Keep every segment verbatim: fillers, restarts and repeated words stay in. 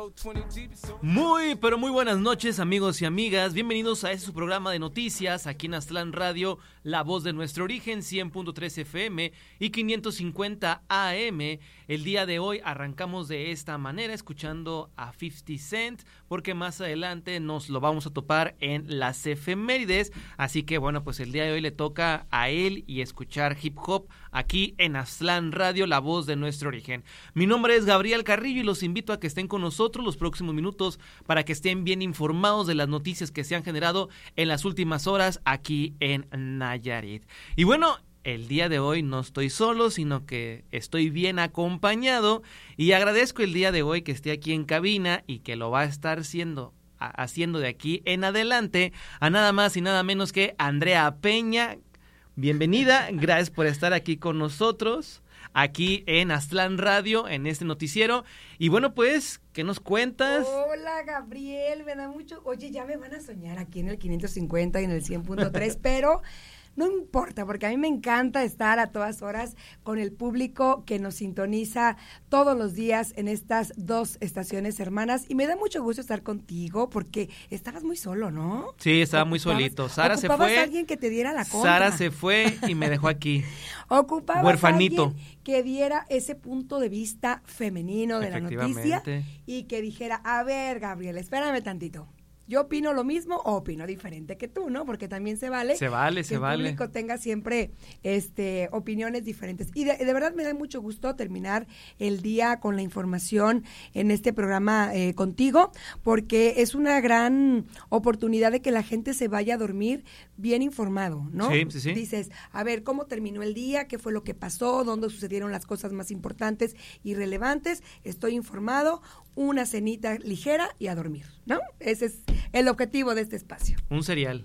Muy, pero muy buenas noches, amigos y amigas. Bienvenidos a este su programa de noticias aquí en Aztlán Radio, La Voz de Nuestro Origen, cien punto tres F M y quinientos cincuenta A M. El día de hoy arrancamos de esta manera, escuchando a fifty Cent, porque más adelante nos lo vamos a topar en las efemérides. Así que bueno, pues el día de hoy le toca a él y escuchar hip hop aquí en Aztlán Radio, La Voz de Nuestro Origen. Mi nombre es Gabriel Carrillo y los invito a que estén con nosotros los próximos minutos para que estén bien informados de las noticias que se han generado en las últimas horas aquí en Nayarit. Y bueno, el día de hoy no estoy solo, sino que estoy bien acompañado y agradezco el día de hoy que esté aquí en cabina y que lo va a estar haciendo, haciendo de aquí en adelante a nada más y nada menos que Andrea Peña. Bienvenida, gracias por estar aquí con nosotros, aquí en Aztlán Radio, en este noticiero. Y bueno, pues, ¿qué nos cuentas? Hola, Gabriel, me da mucho... Oye, ya me van a soñar aquí en el quinientos cincuenta y en el cien punto tres, pero... no importa, porque a mí me encanta estar a todas horas con el público que nos sintoniza todos los días en estas dos estaciones hermanas, y me da mucho gusto estar contigo porque estabas muy solo, ¿no? Sí, estaba muy solito. Sara se fue. ¿Ocupabas a alguien que te diera la contra? Sara se fue y me dejó aquí. ¿Ocupabas huerfanito. a alguien que diera ese punto de vista femenino de la noticia y que dijera, a ver, Gabriel, espérame tantito? Yo opino lo mismo o opino diferente que tú, ¿no? Porque también se vale. Se vale, se vale. Que el público tenga siempre este, opiniones diferentes. Y de, de verdad me da mucho gusto terminar el día con la información en este programa eh, contigo, porque es una gran oportunidad de que la gente se vaya a dormir bien informado, ¿no? Sí, sí, sí. Dices, a ver, ¿cómo terminó el día? ¿Qué fue lo que pasó? ¿Dónde sucedieron las cosas más importantes y relevantes? Estoy informado, una cenita ligera y a dormir, ¿no? Ese es el objetivo de este espacio. Un cereal.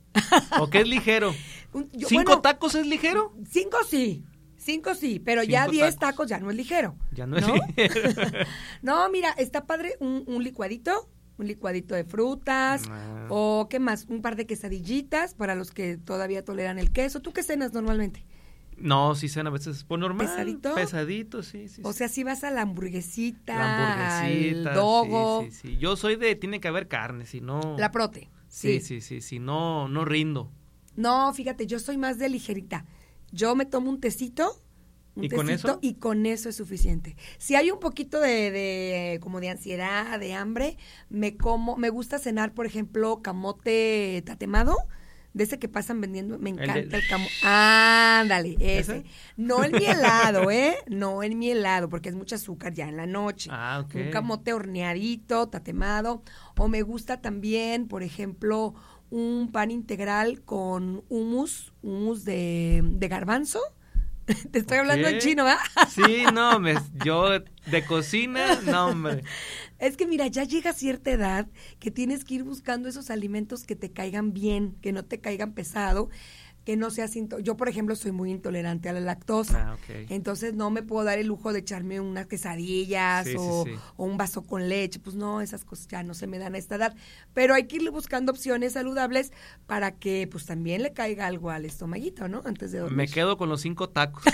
¿O qué es ligero? Un, yo, ¿Cinco bueno, tacos es ligero? Cinco sí, cinco sí, pero Cinco ya diez tacos. tacos ya no es ligero. Ya no es ¿no? ligero. No, mira, está padre un, un licuadito, un licuadito de frutas, Ah. o qué más, un par de quesadillitas para los que todavía toleran el queso. ¿Tú qué cenas normalmente? No, sí cena a veces por normal. ¿Pesadito? Pesadito, sí, sí. O sí. sea, si vas a la hamburguesita, La hamburguesita, al dogo, sí, sí, sí. Yo soy de, tiene que haber carne, si no... la prote. Sí, sí, sí, si no, no rindo. No, fíjate, yo soy más de ligerita. Yo me tomo un tecito, un ¿Y tecito con eso? y con eso es suficiente. Si hay un poquito de, de como de ansiedad, de hambre, me como, me gusta cenar, por ejemplo, camote tatemado, de ese que pasan vendiendo, me encanta el, de... el camote. Ándale, ese. ¿Ese? No el mielado, ¿eh? No el mielado, porque es mucho azúcar ya en la noche. Ah, ok. Un camote horneadito, tatemado. O me gusta también, por ejemplo, un pan integral con hummus, hummus de, de garbanzo. Te estoy hablando ¿Qué? en chino, ¿verdad? Sí, no, me, yo de cocina, no, hombre. Es que mira, ya llega cierta edad que tienes que ir buscando esos alimentos que te caigan bien, que no te caigan pesado, que no seas... Into- yo, por ejemplo, soy muy intolerante a la lactosa. Ah, ok. Entonces no me puedo dar el lujo de echarme unas quesadillas Sí, o, sí, sí. o un vaso con leche. Pues no, esas cosas ya no se me dan a esta edad. Pero hay que ir buscando opciones saludables para que pues también le caiga algo al estomaguito, ¿no? Antes de dormir. Me quedo con los cinco tacos.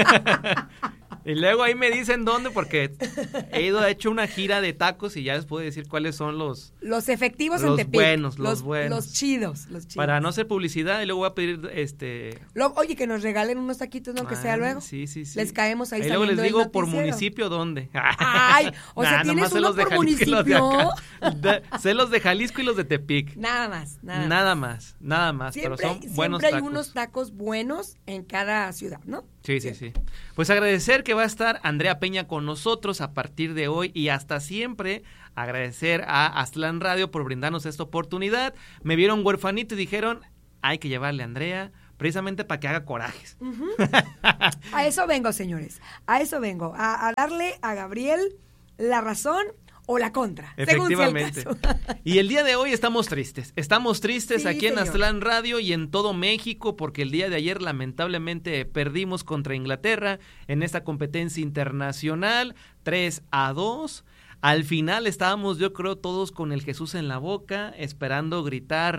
Y luego ahí me dicen dónde, porque he ido, he hecho una gira de tacos y ya les puedo decir cuáles son los... Los efectivos Los en Tepic. buenos, los buenos. Los chidos, los chidos. Para no hacer publicidad, y luego voy a pedir, este... Lo- oye, que nos regalen unos taquitos, ¿no? Aunque sea Ah, luego. Sí, sí, sí. Les caemos ahí Y luego les saliendo del digo por noticiero. municipio dónde. Ay, o sea, Nah, ¿tienes nomás sé uno los de por Jalisco y los de municipio? acá. De- sé los de Jalisco y los de Tepic. Nada más, nada, Nada más. más, nada más, Siempre, pero son siempre buenos hay tacos. unos tacos buenos en cada ciudad, ¿no? Sí, sí, sí. Pues agradecer que va a estar Andrea Peña con nosotros a partir de hoy y hasta siempre. Agradecer a Aztlán Radio por brindarnos esta oportunidad. Me vieron huerfanito y dijeron, hay que llevarle a Andrea precisamente para que haga corajes. Uh-huh. A eso vengo, señores. A eso vengo. A, a darle a Gabriel la razón o la contra. Efectivamente. Según sea el caso. Y el día de hoy estamos tristes. Estamos tristes Sí, aquí en señor. Aztlán Radio y en todo México porque el día de ayer lamentablemente perdimos contra Inglaterra en esta competencia internacional tres a dos. Al final estábamos, yo creo, todos con el Jesús en la boca, esperando gritar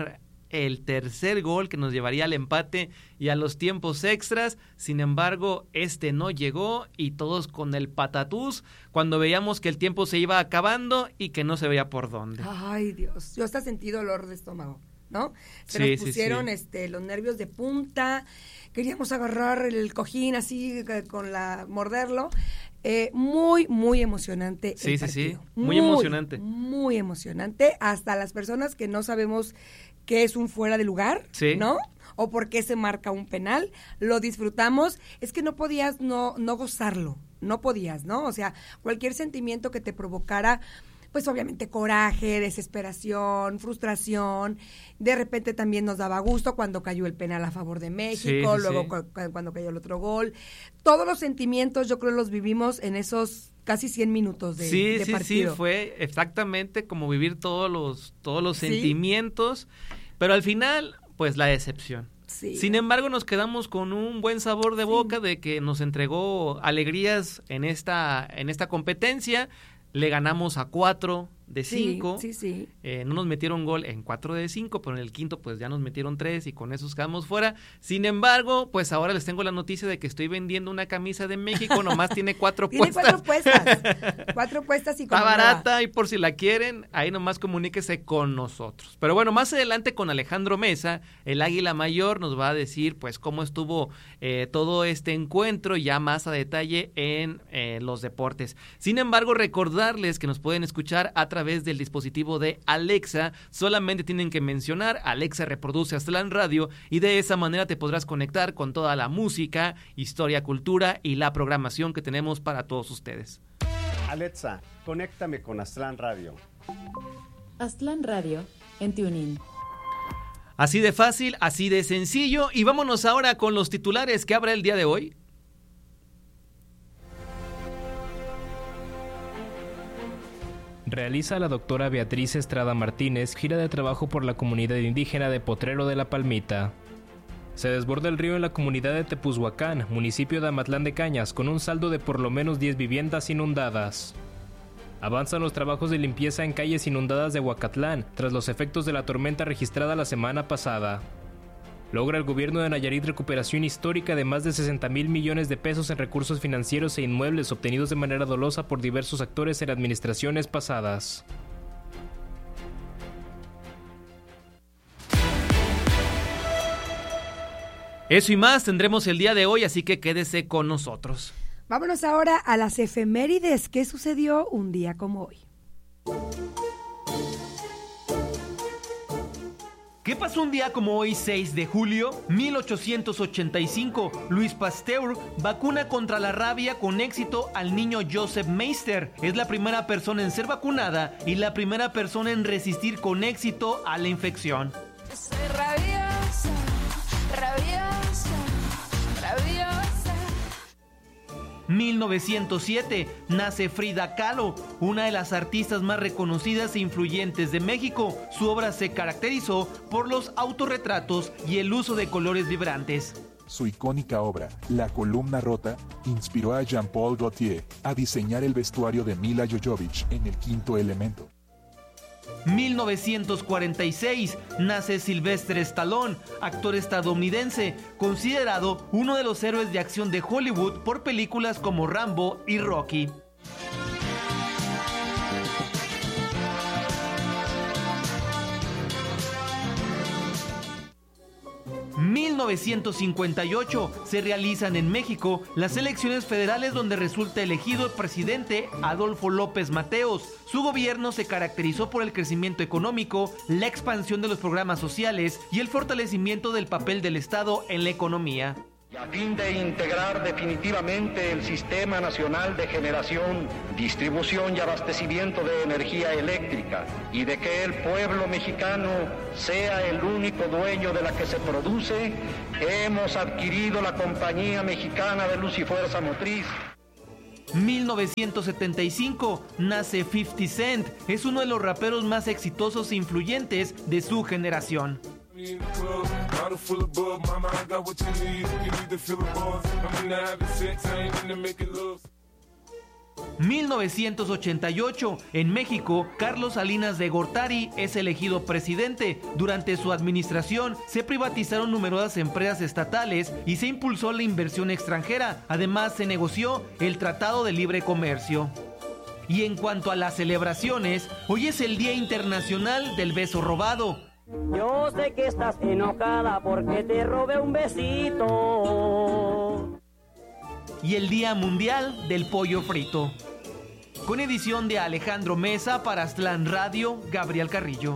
el tercer gol que nos llevaría al empate y a los tiempos extras. Sin embargo, este no llegó y todos con el patatús cuando veíamos que el tiempo se iba acabando y que no se veía por dónde. Ay, Dios, yo hasta sentí dolor de estómago, ¿no? Se sí, nos pusieron sí, sí. este los nervios de punta, queríamos agarrar el cojín así con la morderlo. Eh, muy, muy emocionante. Sí, el sí, partido. sí. Muy, muy emocionante. Muy emocionante. Hasta las personas que no sabemos qué es un fuera de lugar, sí. ¿no? O por qué se marca un penal, lo disfrutamos. Es que no podías no, no gozarlo, no podías, ¿no? O sea, cualquier sentimiento que te provocara, pues obviamente coraje, desesperación, frustración. De repente también nos daba gusto cuando cayó el penal a favor de México, sí, sí, luego sí. cu- cuando cayó el otro gol. Todos los sentimientos yo creo los vivimos en esos casi cien minutos de, sí, de sí, partido. Sí, fue exactamente como vivir todos los, todos los ¿Sí? sentimientos, pero al final, pues la decepción. Sí. Sin embargo, nos quedamos con un buen sabor de Sí. boca de que nos entregó alegrías en esta, en esta competencia. Le ganamos a cuatro de cinco. Sí, sí, sí. Eh, no nos metieron gol en cuatro de cinco, pero en el quinto pues ya nos metieron tres y con esos quedamos fuera. Sin embargo, pues ahora les tengo la noticia de que estoy vendiendo una camisa de México, nomás tiene cuatro Tiene puestas. cuatro puestas. Cuatro puestas y como Está nueva. barata y por si la quieren, ahí nomás comuníquese con nosotros. Pero bueno, más adelante con Alejandro Mesa, el Águila Mayor, nos va a decir pues cómo estuvo eh, todo este encuentro ya más a detalle en eh, los deportes. Sin embargo, recordarles que nos pueden escuchar a través del dispositivo de Alexa. Solamente tienen que mencionar Alexa reproduce Aztlán Radio y de esa manera te podrás conectar con toda la música, historia, cultura y la programación que tenemos para todos ustedes. Alexa, conéctame con Aztlán Radio. Aztlán Radio en TuneIn. Así de fácil, así de sencillo. Y vámonos ahora con los titulares que habrá el día de hoy. Realiza la doctora Beatriz Estrada Martínez gira de trabajo por la comunidad indígena de Potrero de la Palmita. Se desborda el río en la comunidad de Tepuzhuacán, municipio de Amatlán de Cañas, con un saldo de por lo menos diez viviendas inundadas. Avanzan los trabajos de limpieza en calles inundadas de Huacatlán, tras los efectos de la tormenta registrada la semana pasada. Logra el gobierno de Nayarit recuperación histórica de más de sesenta mil millones de pesos en recursos financieros e inmuebles obtenidos de manera dolosa por diversos actores en administraciones pasadas. Eso y más tendremos el día de hoy, así que quédese con nosotros. Vámonos ahora a las efemérides. ¿Qué sucedió un día como hoy? ¿Qué pasó un día como hoy, seis de julio? mil ochocientos ochenta y cinco, Luis Pasteur vacuna contra la rabia con éxito al niño Joseph Meister. Es la primera persona en ser vacunada y la primera persona en resistir con éxito a la infección. Soy rabiosa, rabiosa, rabiosa. mil novecientos siete, nace Frida Kahlo, una de las artistas más reconocidas e influyentes de México. Su obra se caracterizó por los autorretratos y el uso de colores vibrantes. Su icónica obra, La columna rota, inspiró a Jean-Paul Gaultier a diseñar el vestuario de Mila Jovovich en El quinto elemento. mil novecientos cuarenta y seis, nace Sylvester Stallone, actor estadounidense, considerado uno de los héroes de acción de Hollywood por películas como Rambo y Rocky. mil novecientos cincuenta y ocho, se realizan en México las elecciones federales donde resulta elegido el presidente Adolfo López Mateos. Su gobierno se caracterizó por el crecimiento económico, la expansión de los programas sociales y el fortalecimiento del papel del Estado en la economía. Y a fin de integrar definitivamente el Sistema Nacional de Generación, Distribución y Abastecimiento de Energía Eléctrica, y de que el pueblo mexicano sea el único dueño de la que se produce, hemos adquirido la Compañía Mexicana de Luz y Fuerza Motriz. mil novecientos setenta y cinco, nace cincuenta Cent, es uno de los raperos más exitosos e influyentes de su generación. mil novecientos ochenta y ocho. En México, Carlos Salinas de Gortari es elegido presidente. Durante su administración, se privatizaron numerosas empresas estatales y se impulsó la inversión extranjera. Además, se negoció el Tratado de Libre Comercio. Y en cuanto a las celebraciones, hoy es el Día Internacional del Beso Robado. Yo sé que estás enojada porque te robé un besito. Y el Día Mundial del Pollo Frito. Con edición de Alejandro Mesa para Aztlán Radio, Gabriel Carrillo.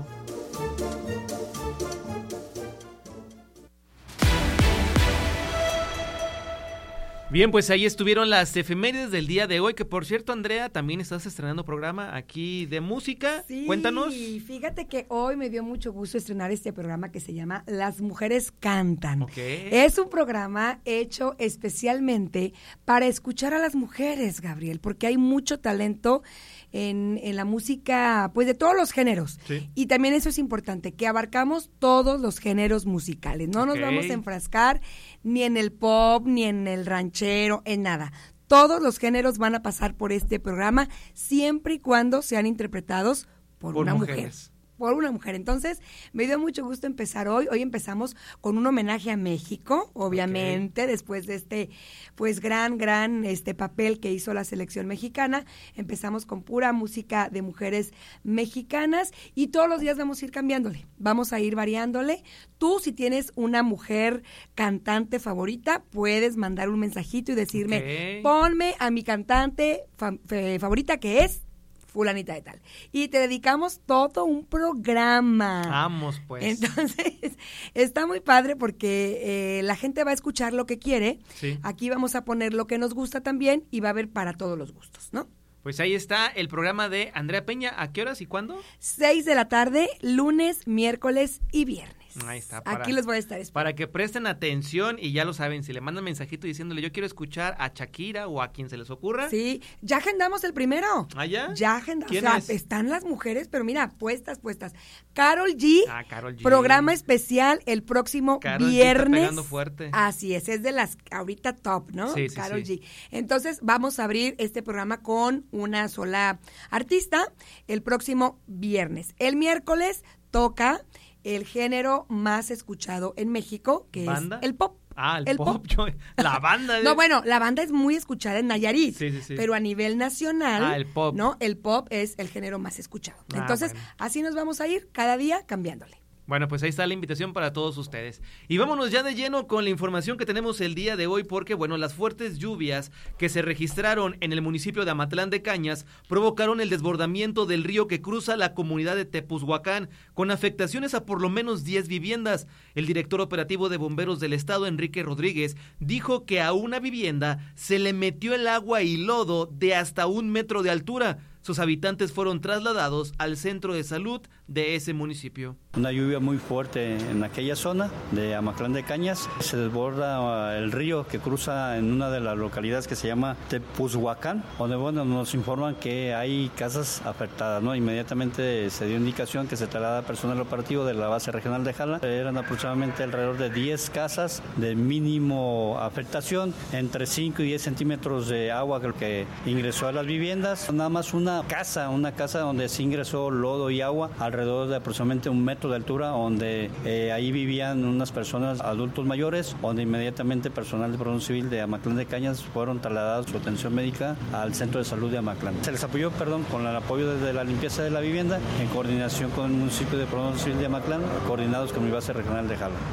Bien, pues ahí estuvieron las efemérides del día de hoy, que por cierto, Andrea, también estás estrenando programa aquí de música. Sí, Cuéntanos. Fíjate que hoy me dio mucho gusto estrenar este programa que se llama Las Mujeres Cantan. Okay. Es un programa hecho especialmente para escuchar a las mujeres, Gabriel, porque hay mucho talento en, en la música, pues de todos los géneros. Sí. Y también eso es importante, que abarcamos todos los géneros musicales. No nos Okay. vamos a enfrascar ni en el pop, ni en el ranchero, en nada. Todos los géneros van a pasar por este programa, siempre y cuando sean interpretados por, Por una mujeres. mujer. Por una mujer. Entonces, me dio mucho gusto empezar hoy. Hoy empezamos con un homenaje a México, obviamente, okay. después de este, pues, gran, gran este papel que hizo la selección mexicana. Empezamos con pura música de mujeres mexicanas y todos los días vamos a ir cambiándole. Vamos a ir variándole. Tú, si tienes una mujer cantante favorita, puedes mandar un mensajito y decirme, okay. ponme a mi cantante fa- fe- favorita que es fulanita de tal. Y te dedicamos todo un programa. Vamos, pues. Entonces, está muy padre porque eh, la gente va a escuchar lo que quiere. Sí. Aquí vamos a poner lo que nos gusta también y va a haber para todos los gustos, ¿no? Pues ahí está el programa de Andrea Peña. ¿A qué horas y cuándo? Seis de la tarde, lunes, miércoles y viernes. Ahí está. Para, Aquí los voy a estar esperando. Para que presten atención y ya lo saben, si le mandan mensajito diciéndole yo quiero escuchar a Shakira o a quien se les ocurra. Sí, ya agendamos el primero. ¿Ah, ya? Ya agendamos. ¿Quién o sea, es? están las mujeres, pero mira, puestas, puestas. Karol G, Ah, Karol G. programa especial el próximo Karol G viernes. está pegando fuerte. Así es, es de las ahorita top, ¿no? Sí, sí, Karol sí. G. Entonces, vamos a abrir este programa con una sola artista el próximo viernes. El miércoles toca el género más escuchado en México, que ¿Banda? es el pop. Ah, el, el pop. pop. Yo- la banda. No, bueno, la banda es muy escuchada en Nayarit, Sí, sí, sí. pero a nivel nacional, Ah, el pop. ¿no? El pop es el género más escuchado. Ah, Entonces, bueno. así nos vamos a ir cada día cambiándole. Bueno, pues ahí está la invitación para todos ustedes. Y vámonos ya de lleno con la información que tenemos el día de hoy, porque, bueno, las fuertes lluvias que se registraron en el municipio de Amatlán de Cañas provocaron el desbordamiento del río que cruza la comunidad de Tepuzhuacán, con afectaciones a por lo menos diez viviendas. El director operativo de bomberos del estado, Enrique Rodríguez, dijo que a una vivienda se le metió el agua y lodo de hasta un metro de altura. Sus habitantes fueron trasladados al centro de salud de ese municipio. Una lluvia muy fuerte en aquella zona de Amatlán de Cañas. Se desborda el río que cruza en una de las localidades que se llama Tepuzhuacán, donde bueno, nos informan que hay casas afectadas, ¿no? Inmediatamente se dio indicación que se traslada personal operativo de la base regional de Jala. Eran aproximadamente alrededor de diez casas de mínimo afectación, entre cinco y diez centímetros de agua que ingresó a las viviendas. Nada más una casa, una casa donde se ingresó lodo y agua alrededor de aproximadamente un metro de altura, donde eh, ahí vivían unas personas adultos mayores, donde inmediatamente personal de Protección Civil de Amatlán de Cañas fueron trasladados su atención médica al centro de salud de Amatlán. Se les apoyó, perdón, con el apoyo desde la limpieza de la vivienda, en coordinación con el municipio de Protección Civil de Amatlán, coordinados con mi base regional de Jala.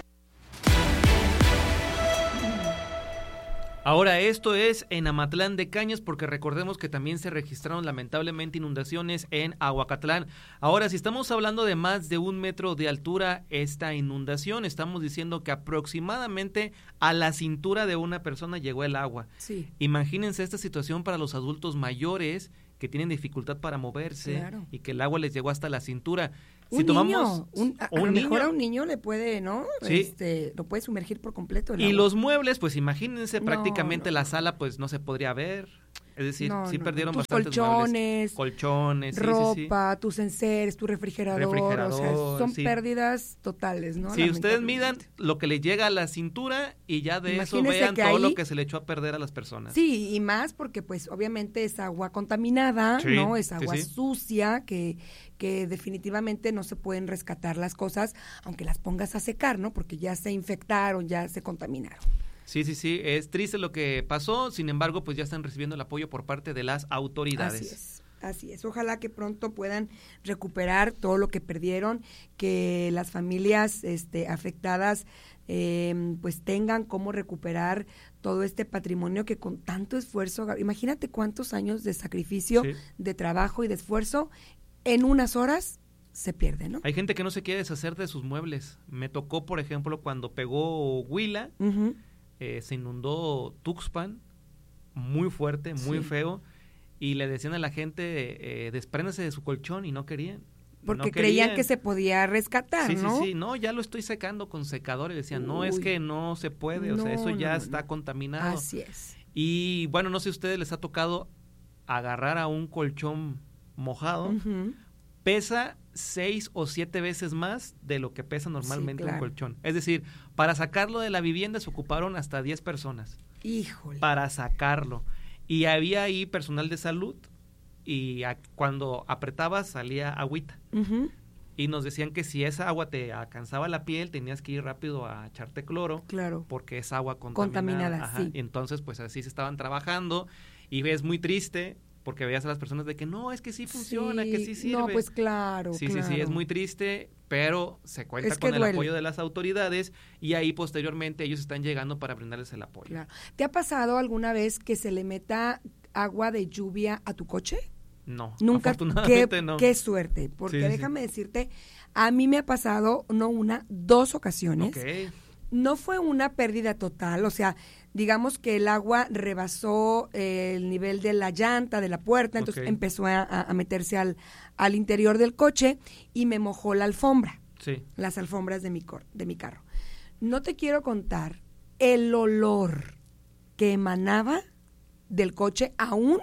Ahora, esto es en Amatlán de Cañas, porque recordemos que también se registraron lamentablemente inundaciones en Ahuacatlán. Ahora, si estamos hablando de más de un metro de altura esta inundación, estamos diciendo que aproximadamente a la cintura de una persona llegó el agua. Sí. Imagínense esta situación para los adultos mayores que tienen dificultad para moverse, Claro. y que el agua les llegó hasta la cintura. Si Un tomamos niño, un, a, a un lo mejor niño, a un niño le puede, ¿no? Sí. Este, lo puede sumergir por completo el y agua. los muebles, pues imagínense, No, prácticamente no, la no. sala pues no se podría ver. Es decir, No, sí no, perdieron tus bastantes colchones, muebles. Colchones, ropa, sí, sí, sí. tus enseres, tu refrigerador, Refrigerador, o sea, son sí. pérdidas totales, ¿no? Si ustedes midan Lamentablemente. lo que le llega a la cintura y ya de Imagínese eso vean que todo ahí- lo que se le echó a perder a las personas. Sí, y más porque pues obviamente es agua contaminada, Sí, ¿no? Es sí, agua sí. sucia que, que definitivamente no se pueden rescatar las cosas, aunque las pongas a secar, ¿no? Porque ya se infectaron, ya se contaminaron. Sí, sí, sí, es triste lo que pasó, sin embargo, pues ya están recibiendo el apoyo por parte de las autoridades. Así es. Así es, ojalá que pronto puedan recuperar todo lo que perdieron, que las familias este, afectadas eh, pues tengan cómo recuperar todo este patrimonio que con tanto esfuerzo, imagínate cuántos años de sacrificio, Sí. de trabajo y de esfuerzo, en unas horas se pierde, ¿no? Hay gente que no se quiere deshacer de sus muebles. Me tocó, por ejemplo, cuando pegó Huila, Ujú. eh, se inundó Tuxpan, muy fuerte, muy Sí. feo, y le decían a la gente, eh, despréndase de su colchón, y no querían. Porque no creían querían. que se podía rescatar, Sí, ¿no? sí, sí, no, ya lo estoy secando con secador, y decían, no, es Uy. que no se puede, o sea, No, eso ya no, no, está no. contaminado. Así es. Y bueno, no sé si a ustedes les ha tocado agarrar a un colchón mojado, Ujú. pesa seis o siete veces más de lo que pesa normalmente Sí, claro. un colchón. Es decir, para sacarlo de la vivienda se ocuparon hasta diez personas Híjole. para sacarlo. Y había ahí personal de salud y a- cuando apretabas salía agüita. Ujú. Y nos decían que si esa agua te alcanzaba la piel, tenías que ir rápido a echarte cloro. Claro. Porque es agua contaminada. Contaminada, Ajá. sí. Y entonces, pues así se estaban trabajando. Y es muy triste porque veías a las personas de que no, es que sí funciona, que sí sirve. No, pues claro, Sí, claro. sí, sí, es muy triste, pero se cuenta Es que con el duele. apoyo de las autoridades y ahí posteriormente ellos están llegando para brindarles el apoyo. Claro. ¿Te ha pasado alguna vez que se le meta agua de lluvia a tu coche? No, Nunca. afortunadamente qué, no. qué suerte, porque Sí, sí, déjame decirte, a mí me ha pasado no una, dos ocasiones. Ok. No fue una pérdida total, o sea, digamos que el agua rebasó eh, el nivel de la llanta, de la puerta, entonces Ok. empezó a, a- a meterse al, al interior del coche y me mojó la alfombra, Sí. las alfombras de mi, cor- de mi carro. No te quiero contar el olor que emanaba del coche, aún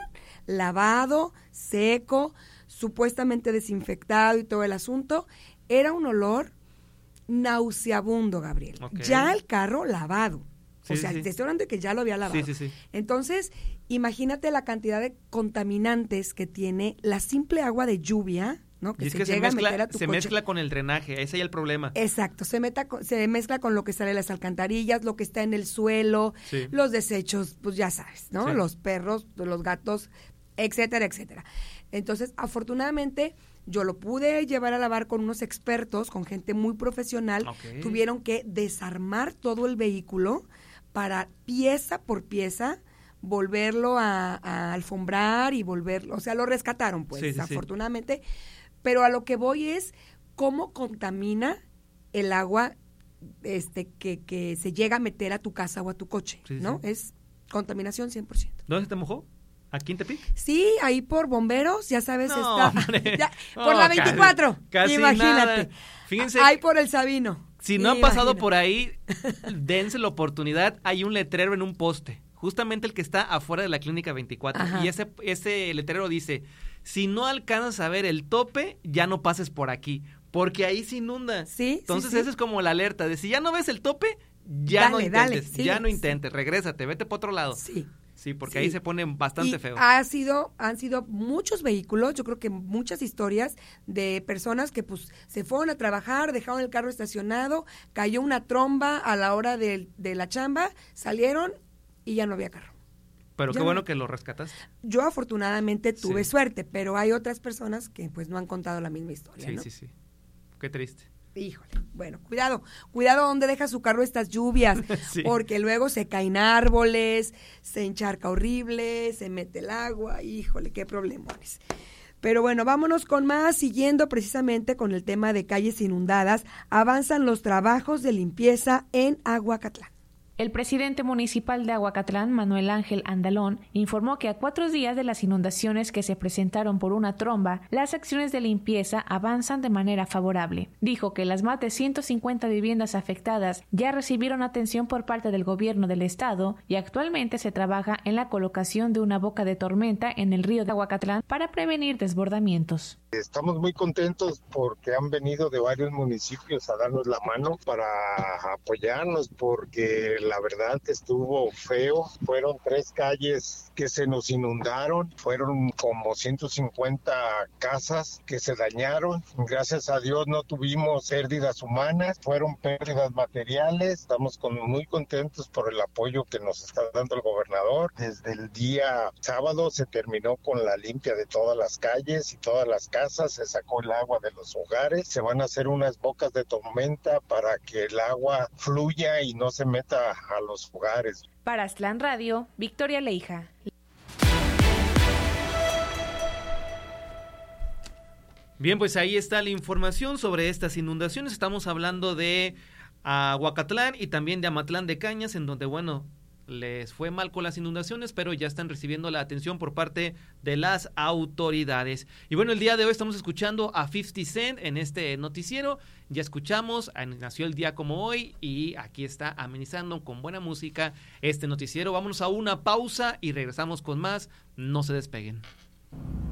lavado, seco, supuestamente desinfectado y todo el asunto. Era un olor nauseabundo, Gabriel. Ok. Ya el carro lavado. Sí, o sí, sea, sí. te estoy hablando de que ya lo había lavado. Sí, sí, sí. Entonces, imagínate la cantidad de contaminantes que tiene la simple agua de lluvia, ¿no? Que Y es se que se llega a meter mezcla, a tu se coche. mezcla con el drenaje, ese es el problema. Exacto, se, meta, con- se mezcla con lo que sale de las alcantarillas, lo que está en el suelo, Sí. los desechos, pues ya sabes, ¿no? Sí. Los perros, los gatos, etcétera, etcétera. Entonces, afortunadamente, yo lo pude llevar a lavar con unos expertos, con gente muy profesional. Ok. Tuvieron que desarmar todo el vehículo para pieza por pieza volverlo a, a alfombrar y volverlo, o sea, lo rescataron, pues, Sí, sí, sí. afortunadamente. Pero a lo que voy es cómo contamina el agua este que, que se llega a meter a tu casa o a tu coche, Sí, sí, ¿no? sí. Es contaminación cien por ciento. ¿Dónde se te mojó? ¿Aquí en Tepic? Sí, ahí por bomberos, ya sabes, No, está hombre. ya, No, por la casi- veinticuatro, casi imagínate. nada. Fíjense, Ahí por el Sabino. si no han pasado Imagínate. por ahí, dense la oportunidad. Hay un letrero en un poste, justamente el que está afuera de la clínica veinticuatro. Ajá. Y ese, ese letrero dice, si no alcanzas a ver el tope, ya no pases por aquí, porque ahí se inunda. Sí, Entonces sí, sí. esa es como la alerta de si ya no ves el tope, ya no Dale, dale, intentes, sí, ya no sí. intentes, regrésate, vete para otro lado. Sí. Sí, porque Sí. ahí se pone bastante Y feo. Ha sido, han sido muchos vehículos, yo creo que muchas historias de personas que pues se fueron a trabajar, dejaron el carro estacionado, cayó una tromba a la hora de, de la chamba, salieron y ya no había carro. Pero ya qué no- bueno que lo rescataste. Yo afortunadamente tuve Sí. suerte, pero hay otras personas que pues no han contado la misma historia, Sí, ¿no? sí, sí. Qué triste. Híjole, bueno, cuidado, cuidado donde deja su carro estas lluvias, Sí. porque luego se caen árboles, se encharca horrible, se mete el agua, híjole, qué problemones. Pero bueno, vámonos con más, siguiendo precisamente con el tema de calles inundadas, avanzan los trabajos de limpieza en Aguacatlán. El presidente municipal de Aguacatlán, Manuel Ángel Andalón, informó que a cuatro días de las inundaciones que se presentaron por una tromba, las acciones de limpieza avanzan de manera favorable. Dijo que las más de ciento cincuenta viviendas afectadas ya recibieron atención por parte del gobierno del estado y actualmente se trabaja en la colocación de una boca de tormenta en el río de Aguacatlán para prevenir desbordamientos. Estamos muy contentos porque han venido de varios municipios a darnos la mano para apoyarnos, porque la verdad que estuvo feo. Fueron tres calles que se nos inundaron, fueron como ciento cincuenta casas que se dañaron. Gracias a Dios no tuvimos pérdidas humanas, fueron pérdidas materiales. Estamos con, muy contentos por el apoyo que nos está dando el gobernador. Desde el día sábado se terminó con la limpia de todas las calles y todas las casas. Se sacó el agua de los hogares, se van a hacer unas bocas de tormenta para que el agua fluya y no se meta a los hogares. Para Aztlán Radio, Victoria Leija. Bien, pues ahí está la información sobre estas inundaciones. Estamos hablando de Aguacatlán y también de Amatlán de Cañas, en donde, bueno, les fue mal con las inundaciones, pero ya están recibiendo la atención por parte de las autoridades. Y bueno, el día de hoy estamos escuchando a cincuenta Cent en este noticiero. Ya escuchamos, nació el día como hoy y aquí está amenizando con buena música este noticiero. Vámonos a una pausa y regresamos con más. No se despeguen.